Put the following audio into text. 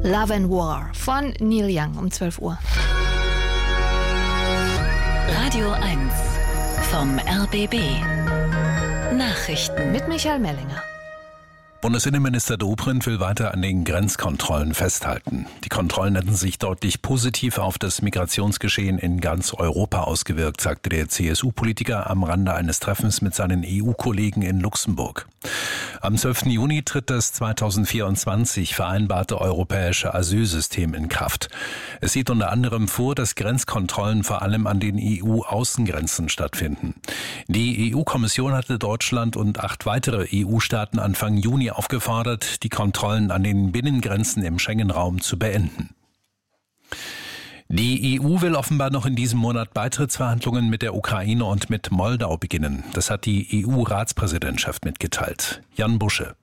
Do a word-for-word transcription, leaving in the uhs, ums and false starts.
Love and War von Neil Young um zwölf Uhr. Radio eins vom R B B. Nachrichten Mit Michael Mellinger. Bundesinnenminister Dobrindt will weiter an den Grenzkontrollen festhalten. Die Kontrollen hätten sich deutlich positiv auf das Migrationsgeschehen in ganz Europa ausgewirkt, sagte der C S U-Politiker am Rande eines Treffens mit seinen E U-Kollegen in Luxemburg. Am zwölften Juni tritt das zweitausendvierundzwanzig vereinbarte europäische Asylsystem in Kraft. Es sieht unter anderem vor, dass Grenzkontrollen vor allem an den E U-Außengrenzen stattfinden. Die E U-Kommission hatte Deutschland und acht weitere E U-Staaten Anfang Juni aufgefordert, die Kontrollen an den Binnengrenzen im Schengen-Raum zu beenden. Die E U will offenbar noch in diesem Monat Beitrittsverhandlungen mit der Ukraine und mit Moldau beginnen. Das hat die E U-Ratspräsidentschaft mitgeteilt. Jan Busche.